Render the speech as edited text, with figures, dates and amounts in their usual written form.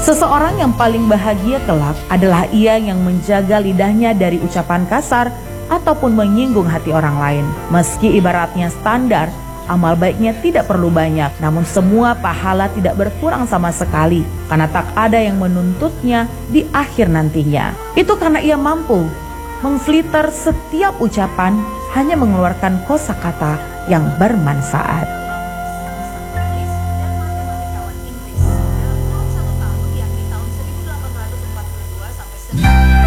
Seseorang yang paling bahagia kelak adalah ia yang menjaga lidahnya dari ucapan kasar ataupun menyinggung hati orang lain. Meski ibaratnya standar, amal baiknya tidak perlu banyak, namun semua pahala tidak berkurang sama sekali karena tak ada yang menuntutnya di akhir nantinya. Itu karena ia mampu memfilter setiap ucapan hanya mengeluarkan kosakata yang bermanfaat.